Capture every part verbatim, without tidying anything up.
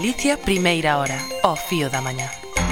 Galicia, primeira hora, ao fío da mañá.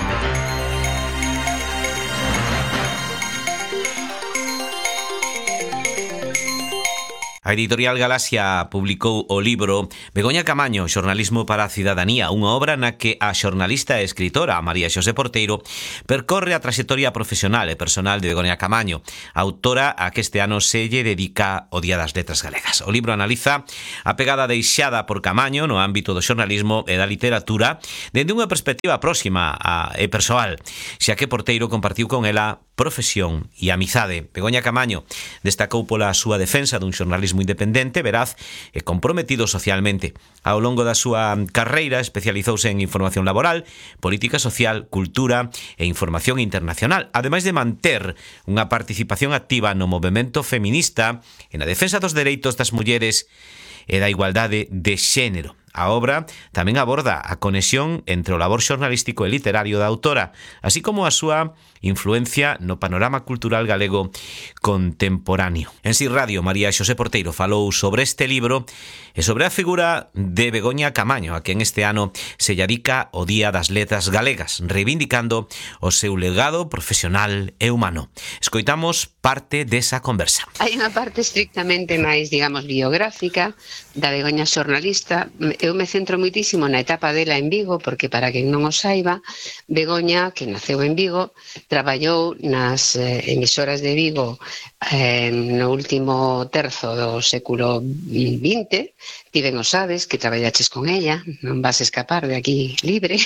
A editorial Galaxia publicou o libro Begoña Camaño, xornalismo para a cidadanía, unha obra na que a xornalista e escritora María Xosé Porteiro percorre a traxectoria profesional e personal de Begoña Camaño, autora a que este ano se lle dedica o Día das Letras Galegas. O libro analiza a pegada deixada por Camaño no ámbito do xornalismo e da literatura dende unha perspectiva próxima a, e persoal, xa que Porteiro compartiu con ela profesión e amizade. Begoña Camaño destacou pola súa defensa dun xornalismo independente, veraz e comprometido socialmente. Ao longo da súa carreira especializouse en información laboral, política social, cultura e información internacional, ademais de manter unha participación activa no movemento feminista e na defensa dos dereitos das mulleres e da igualdade de xénero. A obra tamén aborda a conexión entre o labor xornalístico e literario da autora, así como a súa influencia no panorama cultural galego contemporáneo. En Si Radio, María Xosé Porteiro falou sobre este libro e sobre a figura de Begoña Camaño, a quen este ano se dedica o Día das Letras Galegas, reivindicando o seu legado profesional e humano. Escoitamos parte desa conversa. Hai unha parte estrictamente máis, digamos, biográfica da Begoña xornalista. Eu me centro moitísimo na etapa dela en Vigo, porque para quen non o saiba, Begoña, que naceu en Vigo, traballou nas eh, emisoras de Vigo eh, no último terzo do século vinte. Ti ben o sabes, que traballaches con ella, non vas a escapar de aquí libre,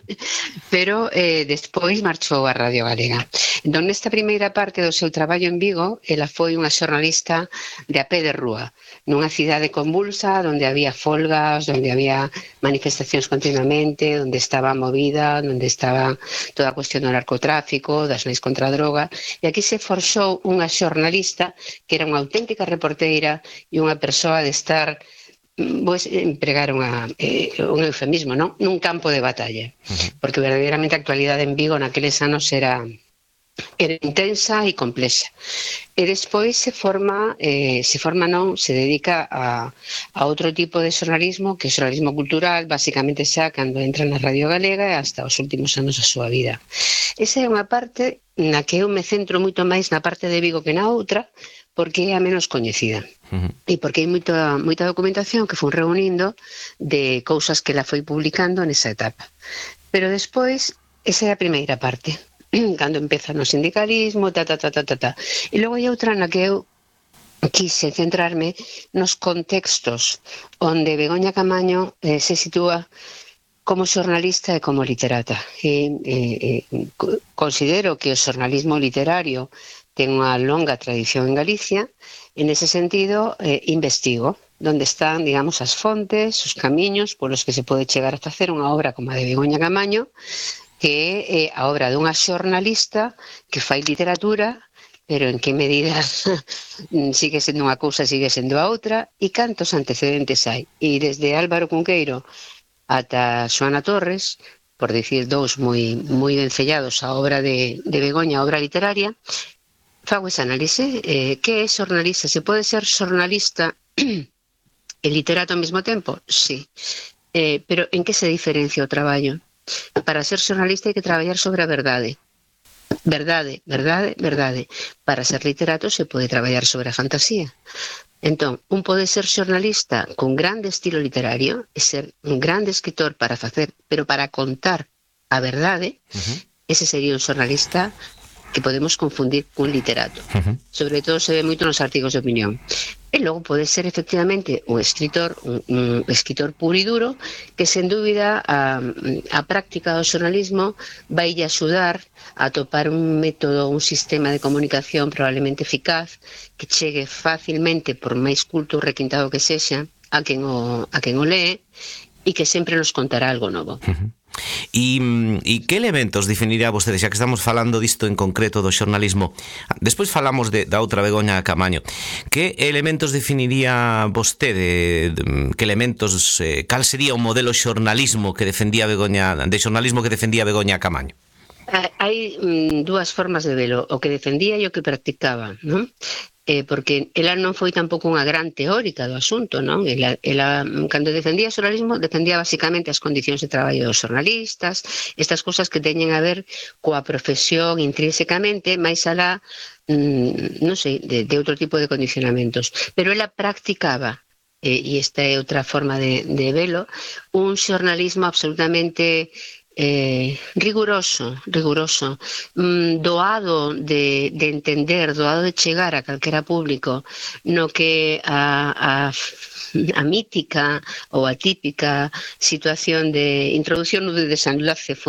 pero eh, despois marchou a Radio Galega. Entón, nesta primeira parte do seu traballo en Vigo, ela foi unha xornalista de a pé de rúa, nunha cidade convulsa, onde había folgas, onde había manifestacións continuamente, onde estaba a movida, onde estaba toda a cuestión do narcotráfico, das leis contra a droga, e aquí se forxou unha xornalista que era unha auténtica reporteira e unha persoa de estar, pois, empregar unha, eh, un eufemismo, non? Nun campo de batalla, porque verdadeiramente a actualidade en Vigo naqueles anos era era intensa e complexa. E despois se forma, eh, se forma non, se dedica a, a outro tipo de xornalismo, que é xornalismo cultural, basicamente xa cando entra na Radio Galega e hasta os últimos anos da súa vida. Esa é unha parte na que eu me centro moito máis na parte de Vigo que na outra, porque é a menos coñecida. Uh-huh. E porque hai moita, moita documentación que foi reunindo de cousas que ela foi publicando nesa etapa. Pero despois, esa é a primeira parte, cando empeza no sindicalismo, ta, ta, ta, ta, ta, ta. E logo hai outra na que eu quise centrarme nos contextos onde Begoña Camaño eh, se sitúa como xornalista e como literata. E, eh, eh, considero que o xornalismo literario ten unha longa tradición en Galicia, e nese sentido eh, investigo onde están, digamos, as fontes, os camiños polos que se pode chegar a facer unha obra como a de Begoña Camaño, que é a obra dunha xornalista que fai literatura, pero en que medida sigue sendo unha cousa, sigue sendo a outra, e cantos antecedentes hai. E desde Álvaro Cunqueiro ata Xoana Torres, por dicir dous moi moi vencellados a obra de, de Begoña, a obra literaria, fago esa análise. Eh, que é xornalista? Se pode ser xornalista e literato ao mesmo tempo? Sí. Eh, pero en que se diferencia o traballo? Para ser xornalista hai que traballar sobre a verdade. Verdade, verdade, verdade. Para ser literato se pode traballar sobre a fantasía. Entón, un pode ser xornalista con grande estilo literario e ser un grande escritor para facer, pero para contar a verdade, uh-huh. Ese sería un xornalista que podemos confundir cun literato. Uh-huh. Sobre todo se ve moito nos artigos de opinión. E logo pode ser efectivamente un escritor, un, un escritor puro e duro, que sen dúbida a, a práctica do xornalismo vai lle axudar a topar un método, un sistema de comunicación probablemente eficaz, que chegue facilmente, por máis culto ou requintado que sexa, a quen o, a quen o lee, e que sempre nos contará algo novo. Uh-huh. E, e que elementos definiría vostede, xa que estamos falando disto en concreto do xornalismo, despois falamos de, da outra Begoña Camaño, que elementos definiría vostede, que elementos, eh, cal sería o modelo xornalismo que defendía Begoña, de xornalismo que defendía Begoña Camaño? Hai mm, dúas formas de velo, o que defendía e o que practicaba, non? Eh, porque ela non foi tampouco unha gran teórica do asunto, non? Ela, ela cando defendía o xornalismo, defendía basicamente as condicións de traballo dos xornalistas, estas cousas que teñen a ver coa profesión intrínsecamente, máis alá, mm, non sei, de, de outro tipo de condicionamentos. Pero ela practicaba, eh, e esta é outra forma de, de velo, un xornalismo absolutamente eh, riguroso, riguroso, mm, doado de, de entender, doado de chegar a calquera público, no que a, a, a mítica ou a típica situación de introducción no desenlace